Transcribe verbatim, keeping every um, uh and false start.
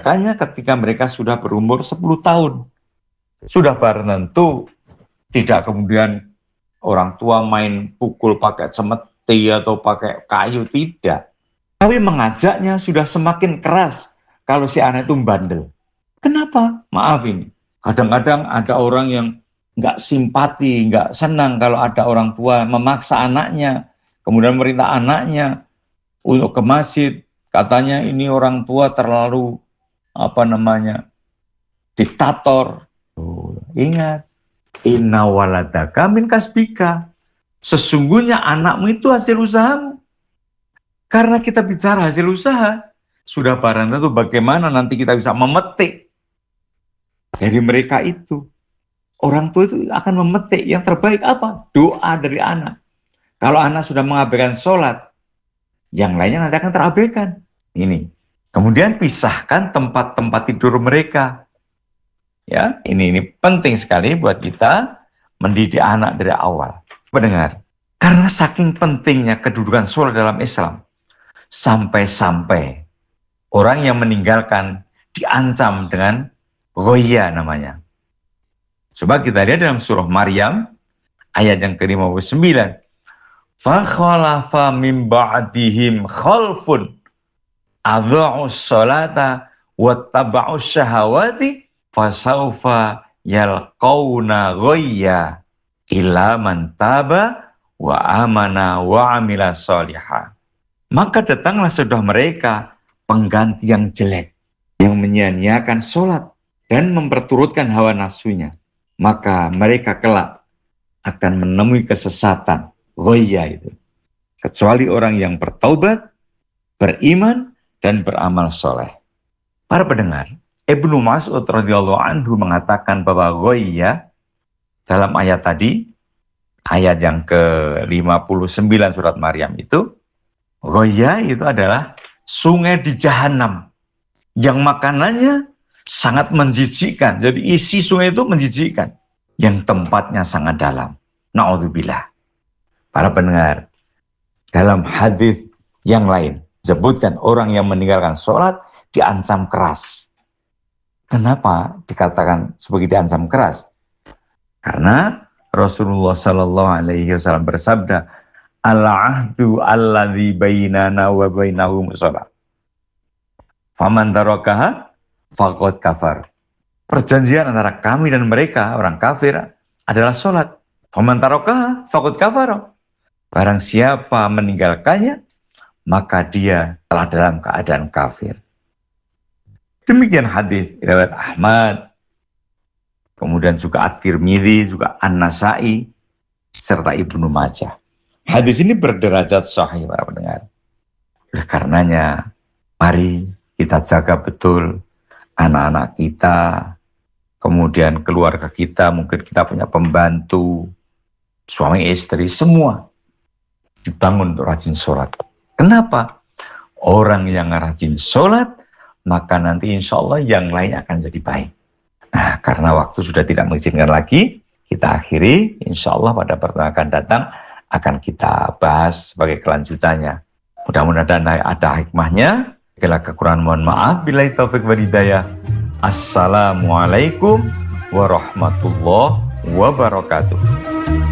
meninggalkannya ketika mereka sudah berumur sepuluh tahun. Sudah barang tentu, tidak kemudian orang tua main pukul pakai cemeti atau pakai kayu, tidak. Tapi mengajaknya sudah semakin keras kalau si anak itu bandel. Kenapa? Maaf ini. Kadang-kadang ada orang yang nggak simpati, nggak senang kalau ada orang tua memaksa anaknya, kemudian merintah anaknya untuk ke masjid. Katanya ini orang tua terlalu, apa namanya, diktator. Oh, ingat, inna waladaka min kasbika. Sesungguhnya anakmu itu hasil usahamu. Karena kita bicara hasil usaha, sudah barang tentu bagaimana nanti kita bisa memetik dari mereka itu. Orang tua itu akan memetik yang terbaik apa? Doa dari anak. Kalau anak sudah mengabaikan sholat, yang lainnya nanti akan terabaikan. Ini. Kemudian pisahkan tempat-tempat tidur mereka. Ya, ini ini penting sekali buat kita mendidik anak dari awal. Pendengar, karena saking pentingnya kedudukan sholat dalam Islam, sampai-sampai orang yang meninggalkan diancam dengan ghoya namanya. Coba kita lihat dalam surah Maryam ayat yang ke lima puluh sembilan. Fa khalafa min ba'dihim khalfun adha'us salata wattaba'us syahawati fasaufa yalqauna ghayya illa man taba wa amana wa amila sholihah. Maka datanglah sudah mereka pengganti yang jelek, yang menyia-nyiakan sholat dan memperturutkan hawa nafsunya. Maka mereka kelak akan menemui kesesatan, ghayya itu. Kecuali orang yang bertaubat, beriman, dan beramal soleh. Para pendengar, Ibnu Mas'ud radhiyallahu anhu mengatakan bahwa ghayya dalam ayat tadi, ayat yang ke lima puluh sembilan surat Maryam itu, ghayya itu adalah sungai di Jahanam yang makanannya sangat menjijikkan. Jadi isi sungai itu menjijikkan, yang tempatnya sangat dalam. Na'udzubillah. Para pendengar, dalam hadis yang lain sebutkan orang yang meninggalkan sholat diancam keras. Kenapa dikatakan sebagai diancam keras? Karena Rasulullah Shallallahu Alaihi Wasallam bersabda, al-ahdu alladzi bainana wa bainahum shalah. Faman tarakaha faqad kafar. Perjanjian antara kami dan mereka, orang kafir, adalah sholat. Faman tarakaha faqad kafar. Barang siapa meninggalkannya, maka dia telah dalam keadaan kafir. Demikian hadis riwayat Ahmad, kemudian juga At-Tirmidzi, juga An-Nasa'i, serta Ibnu Majah. Hadis ini berderajat sahih, para pendengar. Oleh karenanya, mari kita jaga betul anak-anak kita, kemudian keluarga kita, mungkin kita punya pembantu, suami istri, semua dibangun untuk rajin sholat. Kenapa? Orang yang rajin sholat, maka nanti insya Allah yang lain akan jadi baik. Nah, karena waktu sudah tidak mengizinkan lagi, kita akhiri. Insya Allah pada pertemuan akan datang akan kita bahas sebagai kelanjutannya. Mudah-mudahan ada hikmahnya. Segala kekurangan mohon maaf. Billahi taufik wal hidayah. Assalamualaikum warahmatullahi wabarakatuh.